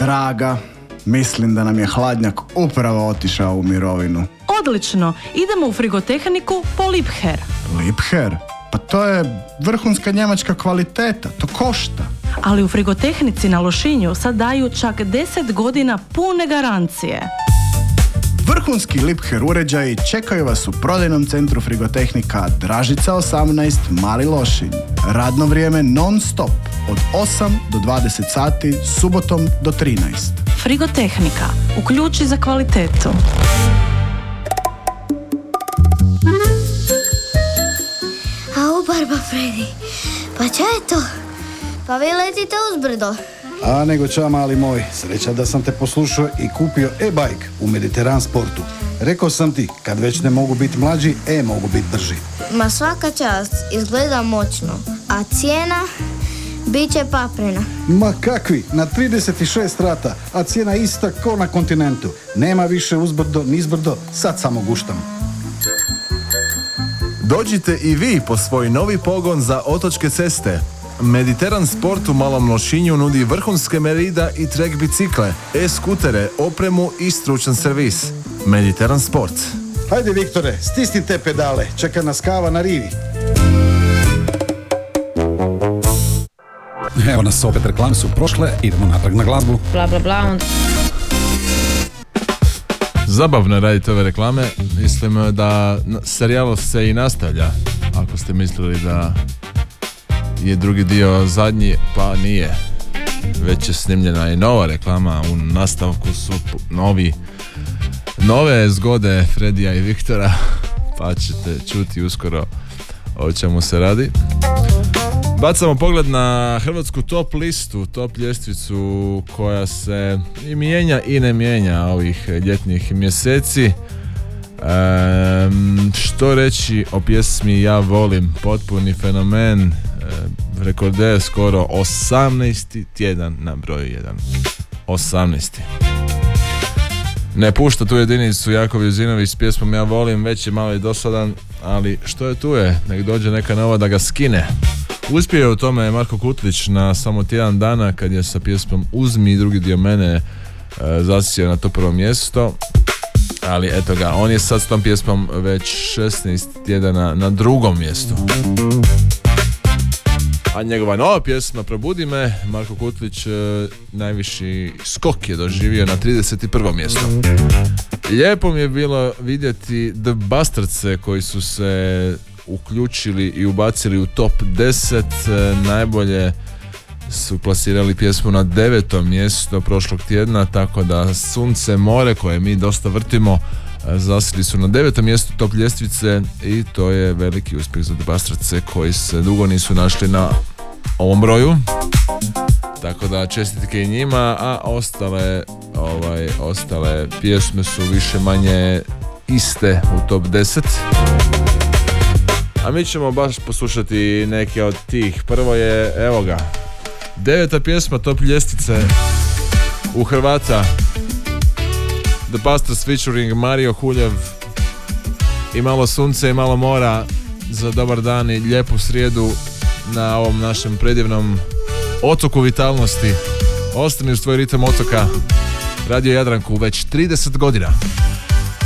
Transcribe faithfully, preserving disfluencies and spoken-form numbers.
Draga, mislim da nam je hladnjak upravo otišao u mirovinu. Odlično, idemo u frigotehniku po Liebherr. Liebherr? Pa to je vrhunska njemačka kvaliteta, to košta. Ali u frigotehnici na Lošinju sad daju čak deset godina pune garancije. Vrhunski Liebherr uređaji čekaju vas u prodajnom centru Frigotehnika Dražica osamnaest, Mali Lošinj. Radno vrijeme non stop od osam do dvadeset sati, subotom do trinaest. Frigotehnika, uključi za kvalitetu. Au, barba Fredi, pa čo je to? Pa vi letite uz brdo. A nego ča, mali moj, sreća da sam te poslušao i kupio e-bike u Mediteran Sportu. Rekao sam ti, kad već ne mogu biti mlađi, e mogu biti brži. Ma svaka čast, izgleda moćno, a cijena bit će paprena. Ma kakvi, na trideset šest rata, a cijena ista ko na kontinentu. Nema više uzbrdo, nizbrdo, sad samo guštam. Dođite i vi po svoj novi pogon za otočke ceste. Mediteran Sport u Malom Lošinju nudi vrhunske merida i trek bicikle, e-skutere, opremu i stručan servis. Mediteran Sport. Hajde, Viktore, stisni te pedale, čeka nas kava na rivi. Evo nas opet, reklame su prošle, idemo natrag na glazbu. Bla bla bla. Onda... Zabavno je raditi ove reklame. Mislim da serijal se i nastavlja. Ako ste mislili da je drugi dio zadnji, pa nije. Već je snimljena i nova reklama. U nastavku su novi nove zgode Fredija i Viktora, pa ćete čuti uskoro o čemu se radi. Bacamo pogled na hrvatsku top listu, top ljestvicu koja se i mijenja i ne mijenja ovih ljetnih mjeseci. E, što reći o pjesmi Ja volim, potpuni fenomen, e, rekorder skoro osamnaesti tjedan na broju jedan. osamnaesti. Ne pušta tu jedinicu Jakov Juzinović s pjesmom Ja volim, već je malo i dosadan, ali što je tu je, nek dođe neka nova da ga skine. Uspio je u tome Marko Kutlić na samo tjedan dana kad je sa pjesmom Uzmi drugi dio mene e, zasio na to prvo mjesto, ali eto ga, on je sad s tom pjesmom već šesnaest tjedana na drugom mjestu. A njegova nova pjesma Probudi me, Marko Kutlić e, najviši skok je doživio na trideset prvo mjesto. Lijepo mi je bilo vidjeti The Bastardse koji su se uključili i ubacili u top deset. E, najbolje su plasirali pjesmu na devetom mjesto prošlog tjedna, tako da Sunce more koje mi dosta vrtimo zasili su na devetom mjestu top ljestvice i to je veliki uspjeh za The Bastardse koji se dugo nisu našli na ovom broju, tako da čestitke i njima, a ostale ovaj, ostale pjesme su više manje iste u top deset. A mi ćemo baš poslušati neke od tih. Prvo je, evo ga, deveta pjesma top ljestvice u Hrvata, The Bastards featuring Mario Huljev, i malo sunce i malo mora za dobar dan i lijepu srijedu na ovom našem predivnom otoku vitalnosti. Ostani uz tvoj ritam otoka, Radio Jadranku već trideset godina.